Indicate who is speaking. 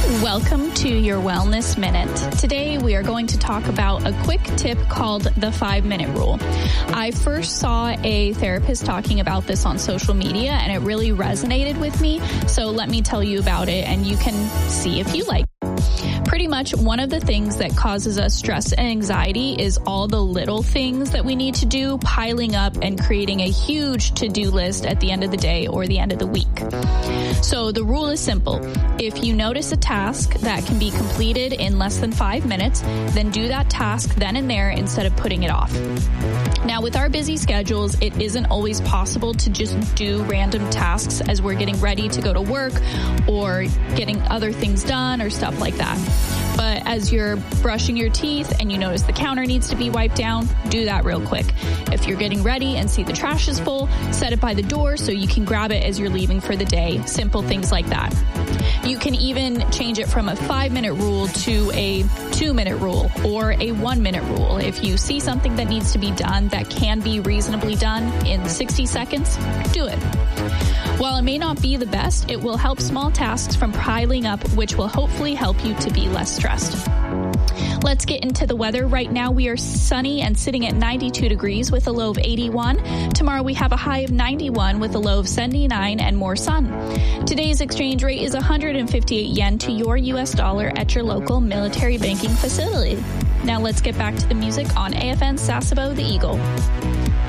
Speaker 1: Welcome to your Wellness Minute. Today we are going to talk about a quick tip called the 5-minute rule. I first saw a therapist talking about this on social media and it really resonated with me. So let me tell you about it and you can see if you like. Pretty much one of the things that causes us stress and anxiety is all the little things that we need to do piling up and creating a huge to-do list at the end of the day or the end of the week. So the rule is simple. If you notice a task that can be completed in less than 5 minutes, then do that task then and there instead of putting it off. Now, with our busy schedules, it isn't always possible to just do random tasks as we're getting ready to go to work or getting other things done or stuff like that. But as you're brushing your teeth and you notice the counter needs to be wiped down, do that real quick. If you're getting ready and see the trash is full, set it by the door so you can grab it as you're leaving for the day. Simple things like that. You can even change it from a 5-minute rule to a 2-minute rule or a 1-minute rule. If you see something that needs to be done that can be reasonably done in 60 seconds, do it. While it may not be the best, it will help small tasks from piling up, which will hopefully help you to be less stressed. Let's get into the weather. Right now we are sunny and sitting at 92 degrees with a low of 81. Tomorrow we have a high of 91 with a low of 79 and more sun. Today's exchange rate is 158 yen to your US dollar at your local military banking facility. Now let's get back to the music on AFN Sasebo the Eagle.